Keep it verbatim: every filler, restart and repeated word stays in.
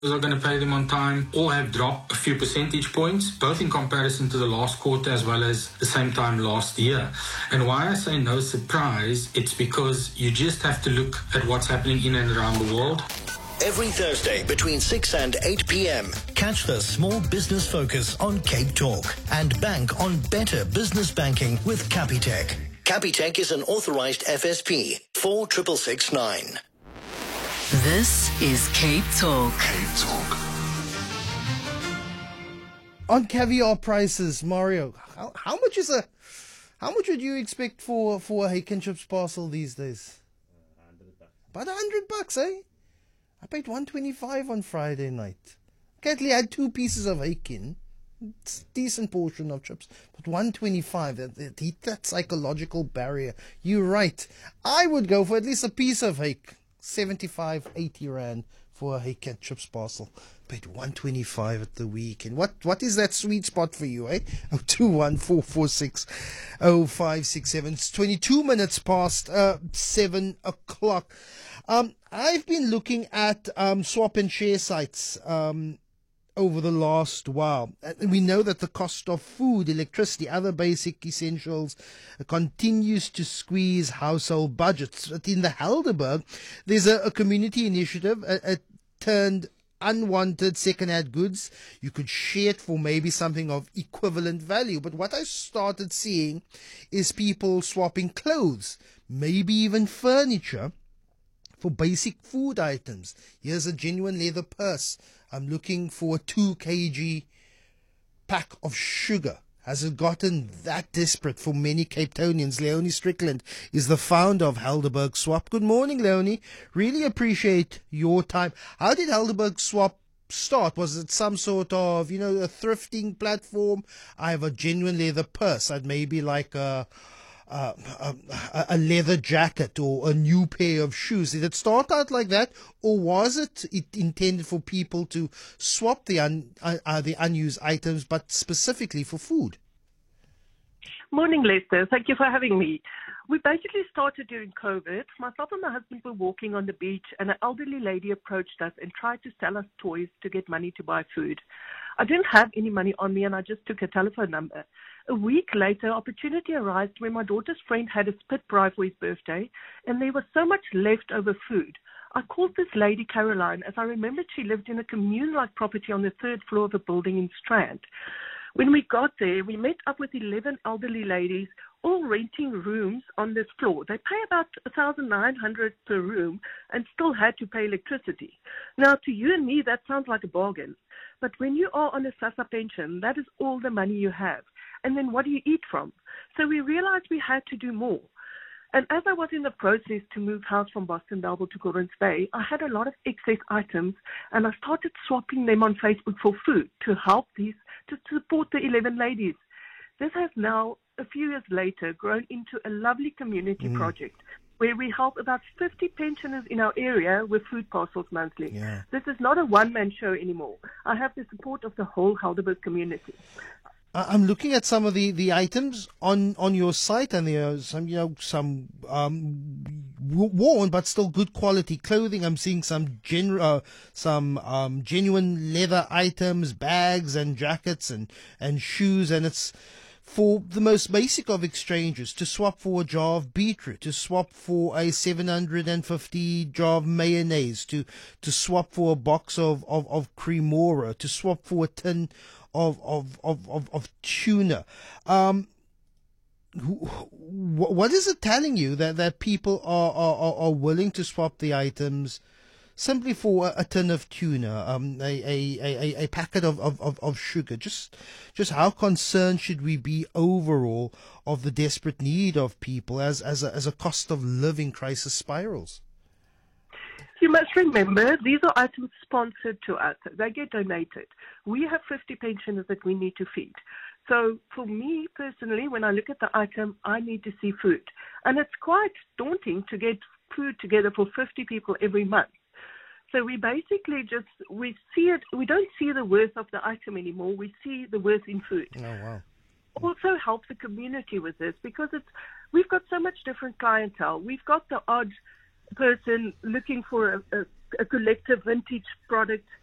are going to pay them on time, all have dropped a few percentage points, both in comparison to the last quarter as well as the same time last year. And why I say no surprise, it's because you just have to look at what's happening in and around the world. Every Thursday between six and eight p.m. Catch the Small Business Focus on Cape Talk and bank on better business banking with Capitec. Capitec is an authorized F S P four six six six nine. This is Cape Talk. Cape Talk. On caviar prices, Mario, how, how much is a, how much would you expect for, for a hake and chips parcel these days? About a hundred bucks, eh? I paid one twenty-five on Friday night. Catley had two pieces of hake in. It's a decent portion of chips. But one twenty-five, that, that, hit that psychological barrier. You're right. I would go for at least a piece of hake. seventy-five, eighty rand for a hake and chips parcel. Paid one twenty-five at the weekend. What what is that sweet spot for you, eh? Oh two one four four six oh five six seven. It's twenty-two minutes past uh seven o'clock. Um I've been looking at um swap and share sites um over the last while. And we know that the cost of food, electricity, other basic essentials continues to squeeze household budgets. But in the Helderberg, there's a, a community initiative uh, uh, turned unwanted second-hand goods. You could share it for maybe something of equivalent value. But what I started seeing is people swapping clothes, maybe even furniture, for basic food items. Here's a genuine leather purse. I'm looking for a two kilogram pack of sugar. Has it gotten that desperate for many Cape Townians? Leonie Strickland is the founder of Helderberg Swap. Good morning, Leonie. Really appreciate your time. How did Helderberg Swap start? Was it some sort of, you know, a thrifting platform? I have a genuine leather purse. I'd maybe like a... Uh, a, a leather jacket or a new pair of shoes. Did it start out like that, or was it, it intended for people to swap the un, uh, the unused items, but specifically for food? Morning, Lester. Thank you for having me. We basically started during COVID. Myself and my husband were walking on the beach, and an elderly lady approached us and tried to sell us toys to get money to buy food. I didn't have any money on me, and I just took a telephone number. A week later, opportunity arose where my daughter's friend had a spit braai for his birthday, and there was so much leftover food. I called this lady Caroline, as I remembered she lived in a commune-like property on the third floor of a building in Strand. When we got there, we met up with eleven elderly ladies, all renting rooms on this floor. They pay about one thousand nine hundred dollars per room and still had to pay electricity. Now, to you and me, that sounds like a bargain. But when you are on a SASSA pension, that is all the money you have. And then what do you eat from? So we realized we had to do more. And as I was in the process to move house from Boston Belleville to Gordons Bay, I had a lot of excess items, and I started swapping them on Facebook for food to help these, to support the eleven ladies. This has now, a few years later, grown into a lovely community mm. project where we help about fifty pensioners in our area with food parcels monthly. Yeah. This is not a one-man show anymore. I have the support of the whole Helderberg community. I'm looking at some of the, the items on, on your site, and there are some, you know, some um, worn but still good quality clothing. I'm seeing some gen, uh, some um, genuine leather items, bags and jackets and, and shoes, and it's for the most basic of exchanges, to swap for a jar of beetroot, to swap for a seven hundred fifty jar of mayonnaise, to, to swap for a box of, of, of Cremora, to swap for a tin of of of of, of tuna. Um, what is it telling you that, that people are, are, are willing to swap the items simply for a, a tin of tuna, um, a, a, a, a packet of, of, of, of sugar? Just just how concerned should we be overall of the desperate need of people as as a, as a cost of living crisis spirals? You must remember, these are items sponsored to us. They get donated. We have fifty pensioners that we need to feed. So for me personally, when I look at the item, I need to see food. And it's quite daunting to get food together for fifty people every month. So we basically just, we see it, we don't see the worth of the item anymore. We see the worth in food. Oh, wow. Also help the community with this, because it's, we've got so much different clientele. We've got the odd person looking for a, a, a collective vintage product